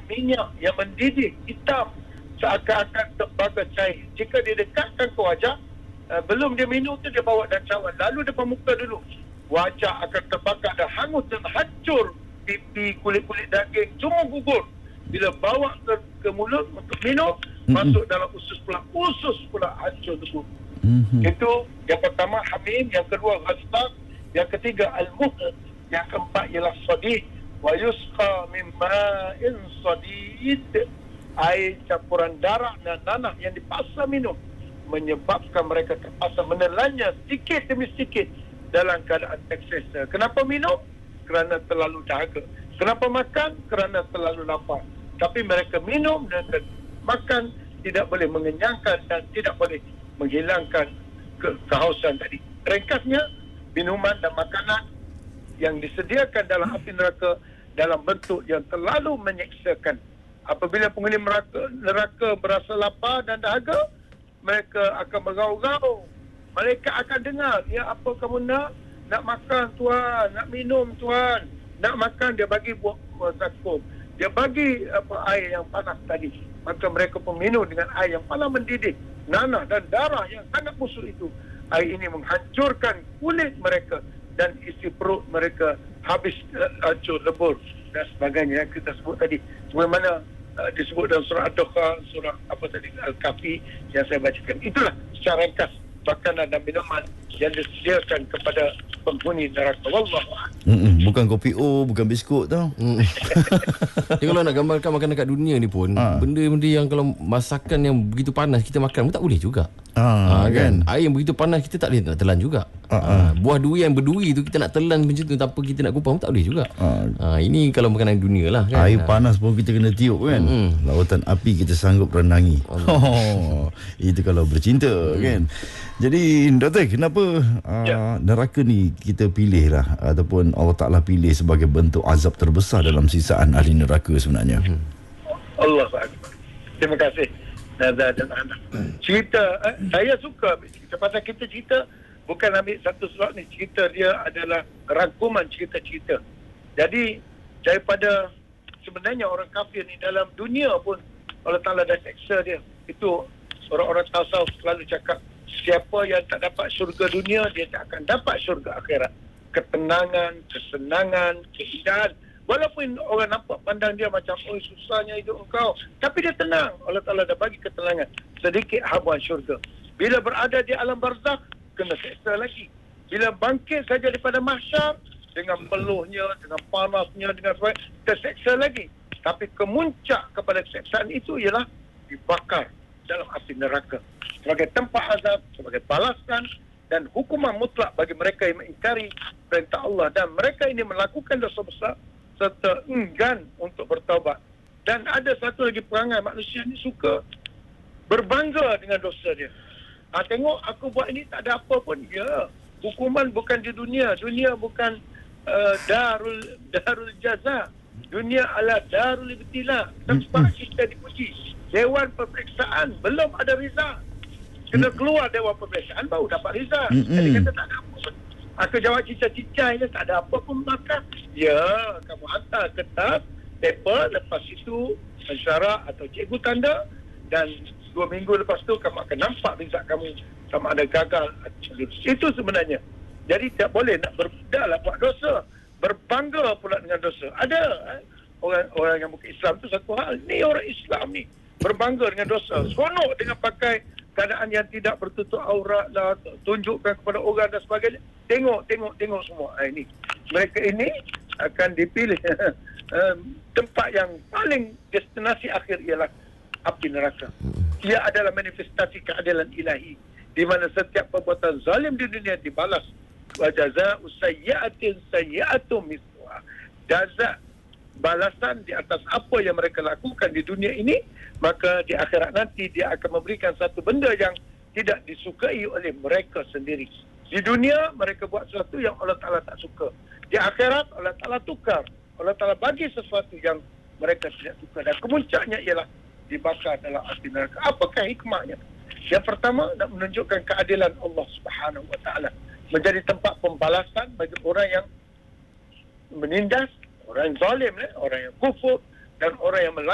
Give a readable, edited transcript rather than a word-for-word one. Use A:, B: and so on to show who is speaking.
A: minyak yang mendidih hitam seakan-akan tembaga cair. Jika dia dekatkan ke wajah, belum dia minum tu dia bawa dan cawan, lalu depan muka dulu, wajah akan terbakar dan hangus dan hancur. Pipi, kulit-kulit daging semua gugur. Bila bawa ke mulut untuk minum, masuk dalam usus pula hancur tebu. Itu yang pertama hamim, yang kedua ghasbah, yang ketiga al-muh, yang keempat ialah sadid. Wa yusqa min ma'in sadid, air campuran darah dan nanah yang dipaksa minum menyebabkan mereka terpaksa menelannya sedikit demi sedikit dalam keadaan terseksa. Kenapa minum? Kerana terlalu dahaga. Kenapa makan? Kerana terlalu lapar. Tapi mereka minum dan makan tidak boleh mengenyangkan dan tidak boleh menghilangkan kehausan tadi. Ringkasnya, minuman dan makanan yang disediakan dalam api neraka dalam bentuk yang terlalu menyeksakan. Apabila penghuni neraka berasa lapar dan dahaga, mereka akan merau-rau. Mereka akan dengar, ya apa kamu nak? Nak makan tuan, nak minum tuan. Nak makan, dia bagi buah zakum. Dia bagi air yang panas tadi. Maka mereka pun minum dengan air yang panas mendidih. Nanah dan darah yang sangat busuk itu. Air ini menghancurkan kulit mereka dan isi perut mereka habis hancur lebur dan sebagainya yang kita sebut tadi. Sebagaimana disebut dalam surah Ad-Dukhan, surah Al-Kahfi yang saya bacakan. Itulah secara ringkas makanan dan minuman yang disediakan kepada penghuni neraka. Wallahu a'lam.
B: Bukan kopi O, bukan biskut tau.
C: Dia kalau nak gambarkan makanan kat dunia ni pun, benda-benda yang kalau masakan yang begitu panas kita makan pun tak boleh juga. Kan? Air yang begitu panas kita tak boleh nak telan juga. Buah durian berduri tu kita nak telan macam tu tanpa kita nak kupang pun tak boleh juga. Ini kalau makanan dunia lah kan.
B: Air panas pun kita kena tiup kan. Lautan api kita sanggup renangi. Itu kalau bercinta kan. Jadi Doktor, kenapa neraka ni kita pilih lah, ataupun Allah Ta'ala pilih sebagai bentuk azab terbesar dalam sisaan ahli neraka sebenarnya?
A: Allah Akbar. Terima kasih Nazar dan Anak. Cerita saya suka cerita pasal kita cerita bukan ambil satu surat ni, cerita dia adalah rangkuman cerita-cerita. Jadi daripada sebenarnya orang kafir ni dalam dunia pun Allah Ta'ala dah seksa dia. Itu orang-orang tasawuf selalu cakap, siapa yang tak dapat syurga dunia, dia tak akan dapat syurga akhirat. Ketenangan, kesenangan, keindahan. Walaupun orang nampak pandang dia macam, oh susahnya hidup engkau, tapi dia tenang. Allah Ta'ala dah bagi ketenangan. Sedikit habuan syurga. Bila berada di alam barzakh, kena seksa lagi. Bila bangkit saja daripada mahsyar, dengan peluhnya, dengan panasnya, dengan sebagainya, terseksa lagi. Tapi kemuncak kepada keseksaan itu ialah dibakar dalam api neraka sebagai tempat azab, sebagai balasan dan hukuman mutlak bagi mereka yang mengingkari perintah Allah, dan mereka ini melakukan dosa besar serta enggan untuk bertaubat. Dan ada satu lagi perangai manusia ni, suka berbangga dengan dosa dia. Tengok aku buat ini tak ada apa pun. Ya, hukuman bukan di dunia. Dunia bukan darul jaza. Dunia adalah darul ibtila. Tempat kita dipuji. Dewan peperiksaan belum ada result. Kena keluar dewan peperiksaan baru dapat result. Jadi kata tak ada apa pun. Aku jawab cicai-cicai je, tak ada apa pun maka. Ya, kamu hantar kertas, paper, lepas itu pensyarah atau cikgu tanda, dan 2 minggu lepas tu kamu akan nampak result kamu sama ada gagal. Itu sebenarnya. Jadi tak boleh nak berdaklah buat dosa, berbangga pula dengan dosa. Ada orang yang bukan Islam tu satu hal. Ni orang Islam ni berbangga dengan dosa, seronok dengan pakai keadaan yang tidak bertutup aurat lah, tunjukkan kepada orang dan sebagainya. Tengok semua. Ini mereka ini akan dipilih tempat yang paling destinasi akhir ialah api neraka. Ia adalah manifestasi keadilan ilahi, di mana setiap perbuatan zalim di dunia dibalas. Wa jazaa'u sayyi'atin sayyi'atun mithluha. Jaza, balasan di atas apa yang mereka lakukan di dunia ini, maka di akhirat nanti dia akan memberikan satu benda yang tidak disukai oleh mereka sendiri. Di dunia mereka buat sesuatu yang Allah Ta'ala tak suka. Di akhirat Allah Ta'ala tukar. Allah Ta'ala bagi sesuatu yang mereka tidak suka. Dan kemuncaknya ialah dibakar dalam api neraka. Apakah hikmahnya? Yang pertama, nak menunjukkan keadilan Allah Subhanahu Wa Ta'ala. Menjadi tempat pembalasan bagi orang yang menindas, orang yang zalim, orang yang kufur, dan orang yang